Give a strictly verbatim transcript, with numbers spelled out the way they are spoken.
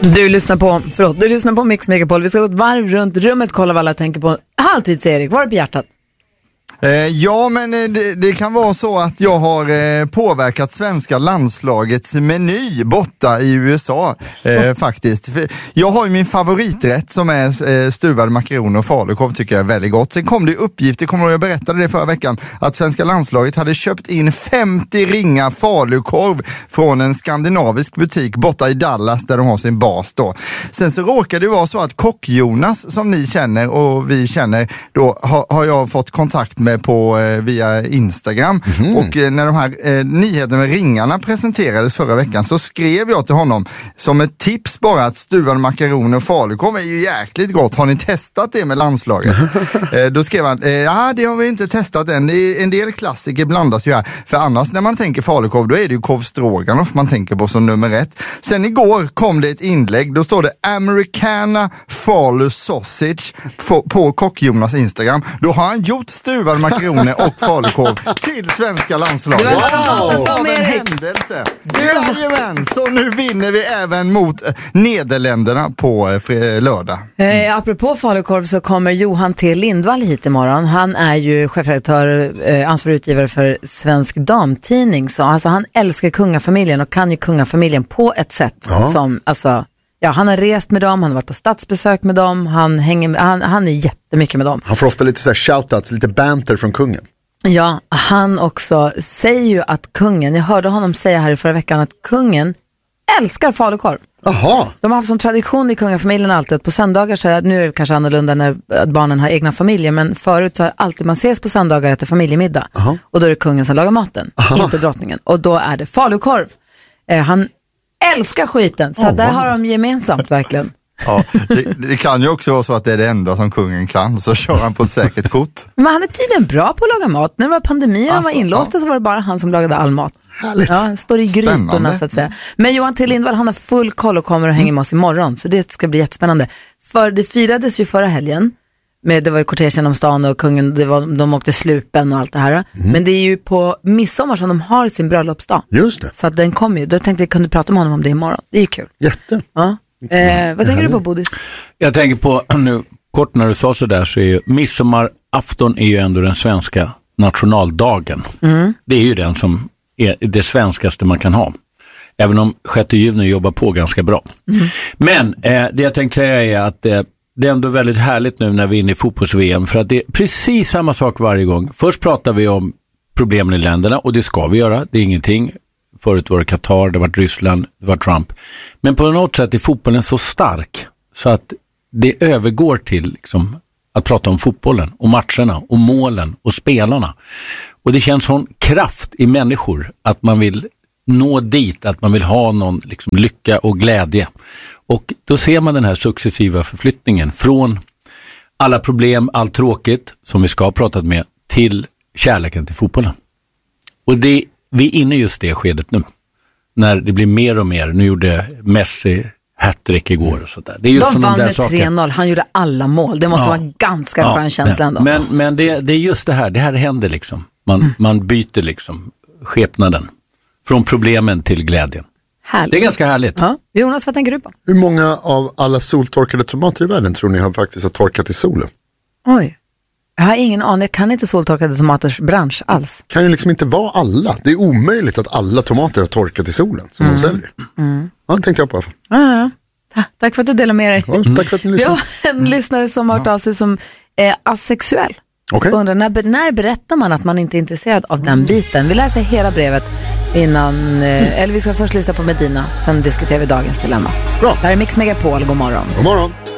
Du lyssnar på, förlåt, du lyssnar på Mix Megapol. Vi ska gå ett varv runt rummet, kolla vad alla tänker på. Halvtids-Erik, vad är det på hjärtat? Eh, ja, men eh, det, det kan vara så att jag har eh, påverkat svenska landslagets meny borta i U S A eh, faktiskt. För jag har ju min favoriträtt som är eh, stuvade makaroner och falukorv, tycker jag är väldigt gott. Sen kom det uppgifter, kommer jag berättade det förra veckan, att svenska landslaget hade köpt in femtio ringar falukorv från en skandinavisk butik borta i Dallas där de har sin bas då. Sen så råkade det vara så att Kock-Jonas, som ni känner och vi känner, då har, har jag fått kontakt med på eh, via Instagram. Mm. Och eh, när de här eh, nyheterna med ringarna presenterades förra veckan så skrev jag till honom som ett tips bara att stuvade makaroner och falukorv är ju jäkligt gott. Har ni testat det med landslaget? eh, då skrev han, eh, ja det har vi inte testat än. Det är, en del klassiker blandas ju här. För annars när man tänker falukorv då är det ju korvstroganoff man tänker på som nummer ett. Sen igår kom det ett inlägg, då står det Americana Falu Sausage på, på Kock-Jonas Instagram. Då har han gjort stuvade makaroner och falukorv till svenska landslaget. Wow! Av en händelse. Jajamän, så nu vinner vi även mot eh, Nederländerna på eh, lördag. Mm. Eh, apropå falukorv så kommer Johan T. Lindvall hit imorgon. Han är ju chefredaktör, eh, ansvarig utgivare för Svensk Damtidning. Så alltså, han älskar kungafamiljen och kan ju kungafamiljen på ett sätt ja. som, alltså... Ja, han har rest med dem, han har varit på statsbesök med dem, han, hänger med, han, han är jättemycket med dem. Han får ofta lite så här shoutouts, lite banter från kungen. Ja, han också säger ju att kungen, jag hörde honom säga här i förra veckan att kungen älskar falukorv. Aha. De har haft som tradition i kungafamiljen alltid att på söndagar så är, nu är det kanske annorlunda när barnen har egna familjer, men förut så har alltid man ses på söndagar efter familjemiddag. Aha. Och då är det kungen som lagar maten, Aha. inte drottningen. Och då är det falukorv. Eh, han älskar skiten, så oh, där wow. har de gemensamt verkligen. Ja, det, det kan ju också vara så att det är det enda som kungen kan, så kör han på ett säkert kort. Men han är tydligen bra på att laga mat. När det var pandemi och alltså, var inlåsta ja. så var det bara han som lagade all mat. Härligt. Ja, står i grytorna så att säga. Men Johan T. Lindvall, han har full koll och kommer och hänger med oss imorgon, så det ska bli jättespännande. För det firades ju förra helgen. Med, det var ju kortegen om stan och kungen, det var, de åkte slupen och allt det här. Mm. Men det är ju på midsommar som de har sin bröllopsdag. Just det. Så att den kommer ju. Då tänkte jag kunde prata med honom om det imorgon. Det är ju kul. Jätte. Ja. Eh, vad tänker du på, Bodis? Jag tänker på, nu kort när du sa så där, så är ju midsommarafton är ju ändå den svenska nationaldagen. Mm. Det är ju den som är det svenskaste man kan ha. Även om sjätte juni jobbar på ganska bra. Mm. Men eh, det jag tänkte säga är att eh, det är ändå väldigt härligt nu när vi är inne i fotbolls-V M, för att det är precis samma sak varje gång. Först pratar vi om problemen i länderna, och det ska vi göra, det är ingenting. Förut var det Qatar, det var Ryssland, det var Trump. Men på något sätt är fotbollen så stark så att det övergår till liksom, att prata om fotbollen och matcherna och målen och spelarna. Och det känns sån kraft i människor att man vill nå dit, att man vill ha någon liksom, lycka och glädje. Och då ser man den här successiva förflyttningen från alla problem, allt tråkigt som vi ska ha pratat med, till kärleken till fotbollen. Och det, vi är inne just det skedet nu. När det blir mer och mer. Nu gjorde Messi hattrick igår och sådär. Det är just de vann de med tre noll. Han gjorde alla mål. Det måste ja. vara ganska ja. skön känsla ändå. Men, men det, det är just det här. Det här händer liksom. Man, mm. man byter liksom skepnaden. Från problemen till glädjen. Härligt. Det är ganska härligt. Ja. Jonas, vad tänker du på? Hur många av alla soltorkade tomater i världen tror ni har faktiskt har torkat i solen? Oj. Jag har ingen aning. Jag kan inte soltorkade tomaters bransch alls. Kan ju liksom inte vara alla. Det är omöjligt att alla tomater har torkat i solen som mm. de säljer. Mm. Ja, det tänkte jag på i alla fall. Ja, ja. Tack för att du delar med dig. Ja, tack för att ni lyssnar. Vi har en lyssnare som har hört av sig som är asexuell. Okay. Undrar, när, när berättar man att man inte är intresserad av den biten? Vi läser hela brevet innan, eh, eller vi ska först lyssna på Medina, sen diskuterar vi dagens dilemma. Bra. Det här är Mix Megapol, god morgon. God morgon.